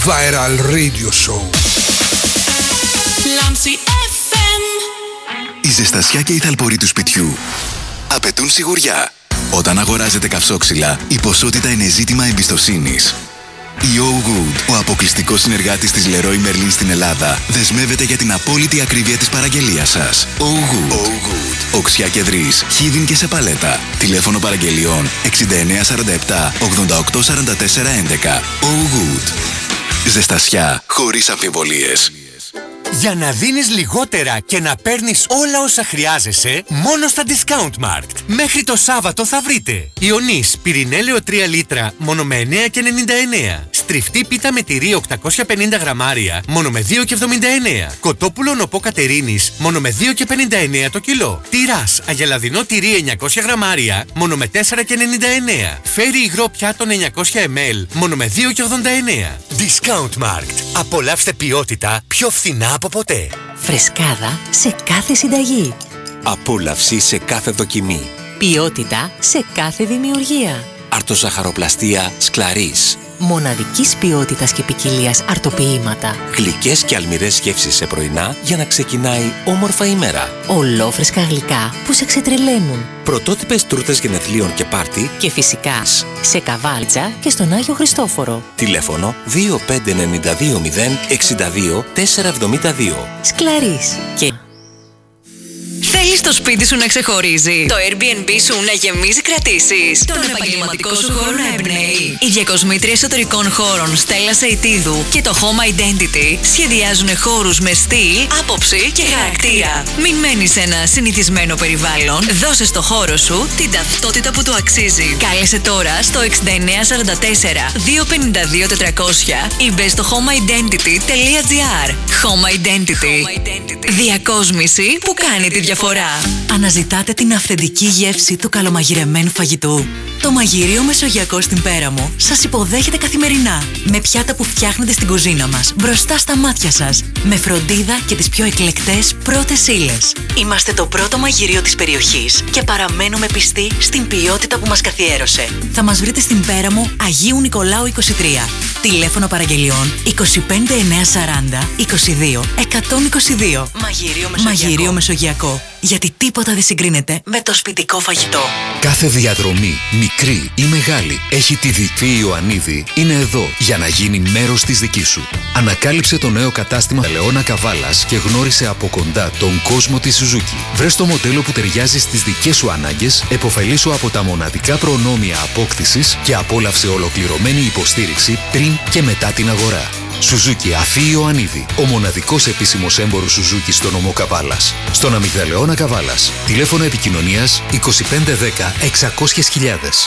Viral Radio Show. Λάμψη FM. Η ζεστασιά και η θαλπορή του σπιτιού απαιτούν σιγουριά. Όταν αγοράζετε καυσόξυλα, η ποσότητα είναι ζήτημα εμπιστοσύνης. Η Oh Good, ο αποκλειστικός συνεργάτης της Leroy Merlin στην Ελλάδα, δεσμεύεται για την απόλυτη ακρίβεια της παραγγελίας σας. Oh Good. Oh Good. Οξιά κεντρής, χίδιν και σε παλέτα. Τηλέφωνο παραγγελιών 6947 8844 11. Oh Good. Ζεστασιά χωρίς αμφιβολίες. Για να δίνεις λιγότερα και να παίρνεις όλα όσα χρειάζεσαι, μόνο στα Discount Mart. Μέχρι το Σάββατο θα βρείτε Ιωνής πυρηνέλαιο 3 λίτρα, μόνο με 9,99. Στριφτή πίτα με τυρί 850 γραμμάρια, μόνο με 2,79. Κοτόπουλο νοπό Κατερίνης, μόνο με 2,59 το κιλό. Τυράς αγελαδινό τυρί 900 γραμμάρια, μόνο με 4,99. Φέρι υγρό πιάτο 900 ml, μόνο με 2,89. Discount Mart. Απολαύστε ποιότητα πιο φθηνά από ποτέ. Φρεσκάδα σε κάθε συνταγή. Απόλαυση σε κάθε δοκιμή. Ποιότητα σε κάθε δημιουργία. Αρτοζαχαροπλαστεία Σκλαρίς. Μοναδικής ποιότητας και ποικιλίας αρτοποιήματα. Γλυκές και αλμυρές γεύσεις σε πρωινά για να ξεκινάει όμορφα ημέρα. Ολόφρεσκα γλυκά που σε ξετρελαίνουν. Πρωτότυπες τούρτες γενεθλίων και πάρτι. Και φυσικά σε Καβάλτσα και στον Άγιο Χριστόφορο. Τηλέφωνο 25920 62 472. Σκλαρίς. Και Θέλεις το σπίτι σου να ξεχωρίζει, το Airbnb σου να γεμίζει κρατήσεις, τον επαγγελματικό σου χώρο να εμπνέει? Η διακοσμήτρια εσωτερικών χώρων Στέλλα Σεϊτίδου και το Home Identity σχεδιάζουν χώρους με στυλ, άποψη και χαρακτήρα. Μην μένεις σε ένα συνηθισμένο περιβάλλον, δώσε στο χώρο σου την ταυτότητα που του αξίζει. Κάλεσε τώρα στο 6944 252 400 ή μπες στο homeidentity.gr. Home Identity. Διακόσμηση που κάνει τη διαφορά. Αναζητάτε την αυθεντική γεύση του καλομαγειρεμένου φαγητού? Το Μαγειρίο Μεσογειακό στην Πέραμο σας υποδέχεται καθημερινά με πιάτα που φτιάχνετε στην κουζίνα μας, μπροστά στα μάτια σας, με φροντίδα και τις πιο εκλεκτές πρώτες ύλες. Είμαστε το πρώτο μαγειρίο της περιοχής και παραμένουμε πιστοί στην ποιότητα που μας καθιέρωσε. Θα μας βρείτε στην Πέραμο Αγίου Νικολάου 23. Τηλέφωνο παραγγελιών 25940 22 122. Μαγειρίο Μεσογειακό. Γιατί τίποτα δεν συγκρίνεται με το σπιτικό φαγητό. Κάθε διαδρομή, μικρή ή μεγάλη, έχει τη δική Ιωαννίδη. Είναι εδώ για να γίνει μέρος της δικής σου. Ανακάλυψε το νέο κατάστημα Λεώνα Καβάλας και γνώρισε από κοντά τον κόσμο της Suzuki. Βρες το μοντέλο που ταιριάζει στις δικές σου ανάγκες, επωφελήσου από τα μοναδικά προνόμια απόκτησης και απόλαυσε ολοκληρωμένη υποστήριξη πριν και μετά την αγορά. Suzuki Αφή Ιωαννίδη, ο μοναδικός επίσημος έμπορος Suzuki στον νομό Καβάλας. Στον Αμυγδαλεώνα Καβάλας. Τηλέφωνο επικοινωνίας 2510 600.000.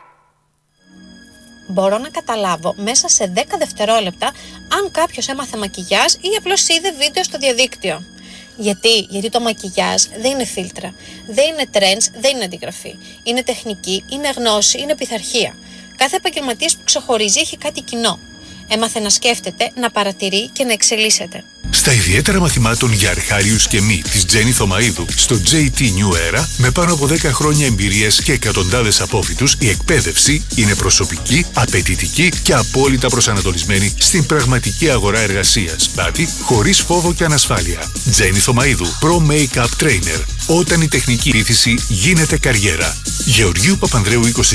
Μπορώ να καταλάβω μέσα σε 10 δευτερόλεπτα αν κάποιος έμαθε μακιγιάζ ή απλώς είδε βίντεο στο διαδίκτυο. Γιατί το μακιγιάζ δεν είναι φίλτρα, δεν είναι trends, δεν είναι αντιγραφή. Είναι τεχνική, είναι γνώση, είναι πειθαρχία. Κάθε επαγγελματίας που ξεχωρίζει έχει κάτι κοινό. Έμαθε να σκέφτεται, να παρατηρεί και να εξελίσσεται. Στα ιδιαίτερα μαθημάτων για αρχάριους και μη της Τζένι Θωμαΐδου στο JT New Era, με πάνω από 10 χρόνια εμπειρίας και εκατοντάδες απόφοιτους, η εκπαίδευση είναι προσωπική, απαιτητική και απόλυτα προσανατολισμένη στην πραγματική αγορά εργασίας. Πάτη, χωρίς φόβο και ανασφάλεια. Τζένι Θωμαΐδου, Pro Makeup Trainer. Όταν η τεχνική ήθηση γίνεται καριέρα. Γεωργίου Παπανδρέου 20.